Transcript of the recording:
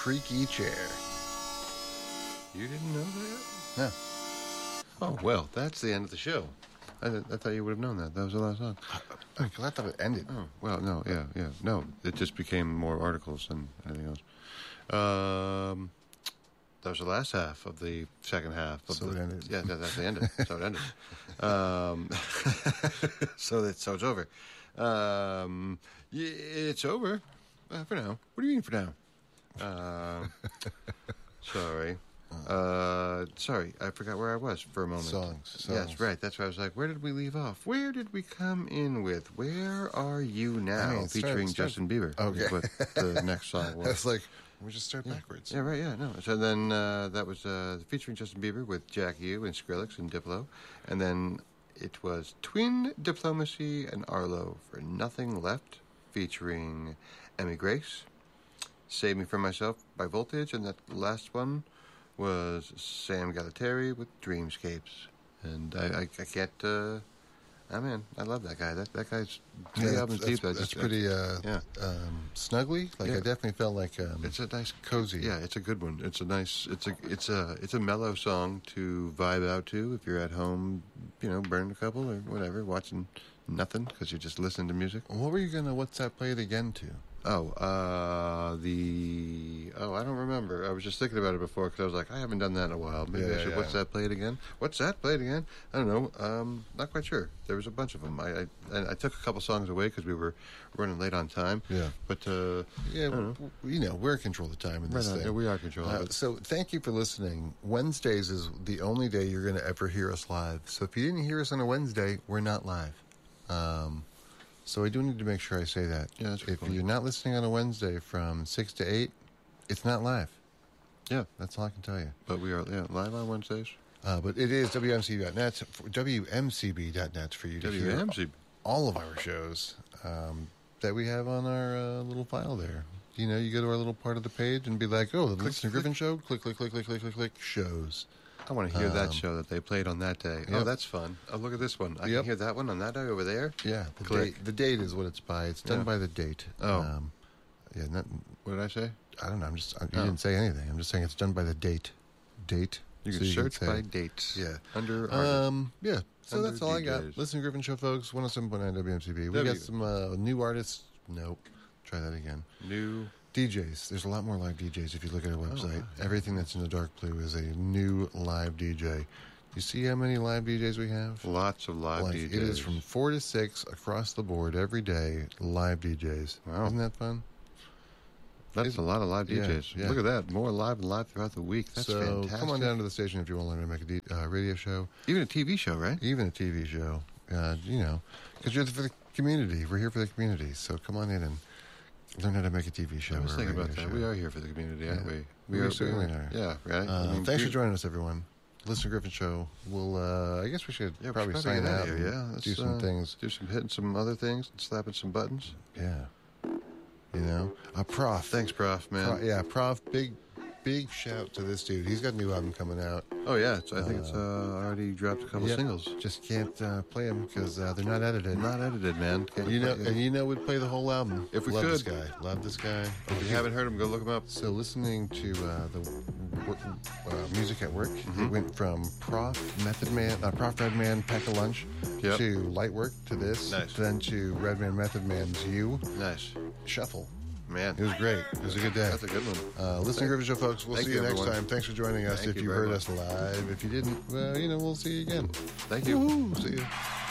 creaky chair. You didn't know that? No. Oh, well, that's the end of the show. I thought you would have known that. That was the last song. I thought it ended. Oh, well, no, yeah. No, it just became more articles than anything else. That was the last half of the second half. So it ended. Yeah, that's the end. So it ended. So it's over. It's over for now. What do you mean for now? Sorry. Sorry, I forgot where I was for a moment. Songs. Yes, right. That's why I was like, where did we leave off? Where did we come in with Where Are You Now? Featuring Justin Bieber. Okay. What the next song was. That's like, we just start backwards. Yeah, right, yeah, no. So then that was featuring Justin Bieber with Jack U and Skrillex and Diplo. And then it was Twin Diplomacy and Arlo for Nothing Left, featuring Emmy Grace. Save Me From Myself by Voltage. And that last one was Sam Galateri with Dreamscapes. And I can't... I love that guy. That guy's that's pretty snuggly. Like, I definitely felt like it's a nice cozy. Yeah, it's a good one. It's a nice. It's a mellow song to vibe out to if you're at home, burning a couple or whatever, watching nothing because you're just listening to music. What were you gonna? What's that? Play it again to? I don't remember. I was just thinking about it before because I was like, I haven't done that in a while. Maybe I should. What's that? Play it again. What's that? Play it again. I don't know. Not quite sure. There was a bunch of them. I took a couple songs away because we were running late on time. Yeah. But we're in control of the time in this thing. Yeah, we are in control of it. So thank you for listening. Wednesdays is the only day you're going to ever hear us live. So if you didn't hear us on a Wednesday, we're not live. So I do need to make sure I say that. Yeah, that's if cool. you're not listening on a Wednesday from 6 to 8, it's not live. Yeah. That's all I can tell you. But we are live on Wednesdays. But it is WMCB.net for you to hear all of our shows that we have on our little file there. You go to our little part of the page and be like, oh, the Listen to Griffin Show, click, shows. I want to hear that show that they played on that day. Yep. Oh, that's fun. Oh, look at this one. I can hear that one on that day over there. Yeah, the date is what it's by. It's done by the date. Oh. What did I say? I don't know. You didn't say anything. I'm just saying it's done by the date. Date. You can search by dates. Yeah. Under yeah. So under that's all DJs. I got. Listen to Griffin Show, folks. 107.9 WMCB. We got some new artists. Nope. Try that again. New DJs. There's a lot more live DJs if you look at our website. Everything that's in the dark blue is a new live DJ. You see how many live DJs we have? Lots of live DJs. It is from 4 to 6 across the board every day. Live DJs. Wow. Isn't that fun? That's a lot of live DJs. Yeah. Look at that. More live and live throughout the week. That's fantastic. Come on down to the station if you want to learn to make a radio show. Even a TV show, right? Even a TV show. Because you're for the community. We're here for the community. So come on in and learn how to make a TV show. I was thinking about that. Show. We are here for the community, aren't we? We certainly are. Yeah, right? Thanks for joining us, everyone. Listen to Griffin Show. We'll, I guess we should probably sign out here, and do some things. Hitting some other things, slapping some buttons. Yeah. Prof. Thanks, Prof, man. Prof. Big shout to this dude. He's got a new album coming out. Oh, yeah. I think it's already dropped a couple singles. Just can't play them because they're not edited. Not edited, man. We'd play the whole album. If we Love could. This guy. Love this guy. If you haven't heard him, go look him up. So listening to the music at work, it went from Prof Redman, Pack a Lunch to Lightwork to this. Nice. Then to Redman Method Man's You. Nice. Shuffle. Man. It was great. It was a good day. That's a good one. Listen to Griffin Show, folks. We'll see you next time. Thanks for joining us. Thank if you you very heard much. us live. If you didn't, we'll see you again. Thank you. Woo-hoo. See you.